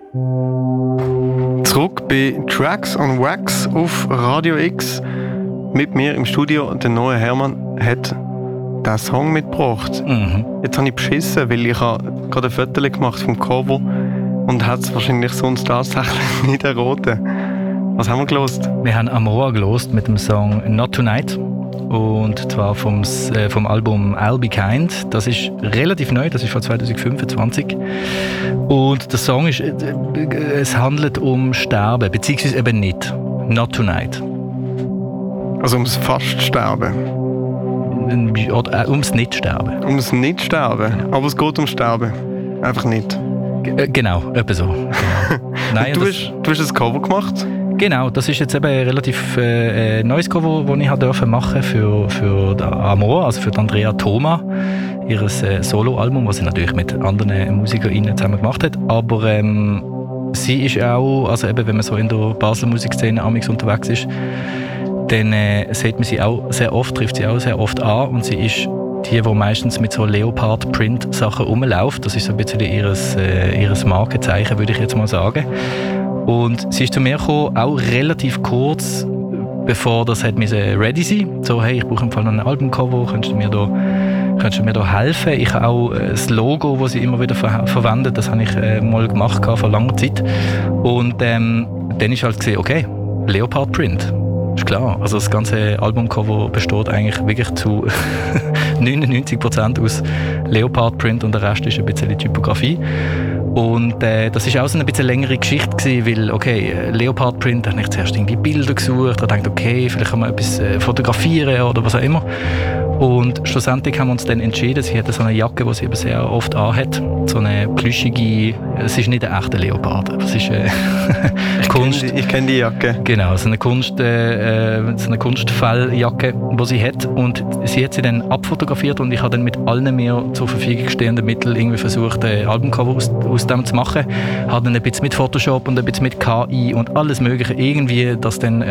Zurück bei Tracks on Wax auf Radio X. Mit mir im Studio, der neue Hermann, hat diesen Song mitgebracht. Jetzt habe ich beschissen, weil ich habe gerade ein Foto gemacht vom Cover und hat es wahrscheinlich sonst tatsächlich nicht erraten. Was haben wir gelost? Wir haben Amora gelost mit dem Song Not Tonight. Und zwar vom Album I'll Be Kind. Das ist relativ neu, das ist von 2025. Und der Song ist, es handelt um Sterben, beziehungsweise eben nicht. Not Tonight. Also ums Fast-Sterben? Oder ums Nicht-Sterben. Ums Nicht-Sterben? Ja. Aber es geht ums Sterben? Einfach nicht? Genau, etwa so. Genau. Nein, du hast ein Cover gemacht? Genau, das ist jetzt eben ein relativ neues Cover, das ich machen durfte für Amor, also für Andrea Thoma, ihr Soloalbum, das sie natürlich mit anderen MusikerInnen zusammen gemacht hat. Aber sie ist auch, also eben, wenn man so in der Basler Musikszene amigs unterwegs ist, dann sieht man sie auch sehr oft, trifft sie auch sehr oft an, und sie ist die meistens mit so Leopard-Print-Sachen rumläuft. Das ist so ein bisschen ihres Markenzeichen, würde ich jetzt mal sagen. Und sie ist zu mir gekommen, auch relativ kurz, bevor das ready sein musste. So, hey, ich brauche im Fall noch ein Albumcover, könntest du mir da helfen? Ich habe auch das Logo, das sie immer wieder verwendet, das habe ich mal gemacht vor langer Zeit. Und dann ist halt gesehen, okay, Leopard Print. Ist klar, also das ganze Albumcover besteht eigentlich wirklich zu 99% aus Leopard Print und der Rest ist ein bisschen Typografie. Und das war auch so eine bisschen längere Geschichte gewesen, weil, okay, Leopard Print, da habe ich zuerst irgendwie Bilder gesucht, da dachte ich, okay, vielleicht kann man etwas fotografieren oder was auch immer. Und schlussendlich haben wir uns dann entschieden, sie hatte so eine Jacke, die sie eben sehr oft anhat, so eine plüschige, es ist nicht ein echter Leopard, aber es ist Kunst. Ich kenne die Jacke. Genau, so eine Kunstfelljacke, die sie hat, und sie hat sie dann abfotografiert und ich habe dann mit allen mir zur Verfügung stehenden Mitteln irgendwie versucht, ein Albumcover aus dem zu machen. Habe dann ein bisschen mit Photoshop und ein bisschen mit KI und alles mögliche irgendwie das dann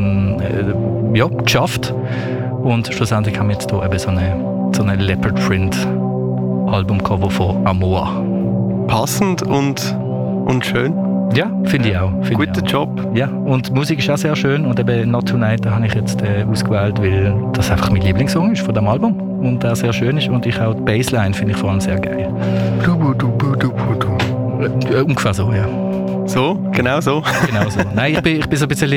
geschafft. Und schlussendlich haben wir jetzt hier eben so eine Leopard Print Albumcover von Amor. Passend und schön. Ja, finde ich auch. Guter Job. Ja, und die Musik ist auch sehr schön, und eben Not Tonight habe ich jetzt ausgewählt, weil das einfach mein Lieblingssong ist von dem Album und der sehr schön ist, und ich auch die Bassline finde ich vor allem sehr geil. Ungefähr so, ja. So? Genau so? Genau so. Nein, ich bin so ein bisschen